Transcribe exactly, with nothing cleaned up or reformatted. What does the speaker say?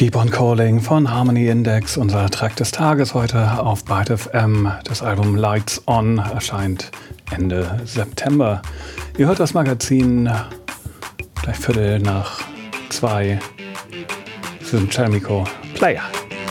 Keep on Calling von Harmony Index, unser Track des Tages heute auf Byte F M. Das Album Lights On erscheint Ende September. Ihr hört das Magazin gleich Viertel nach zwei. Wir sind Chelmico Player.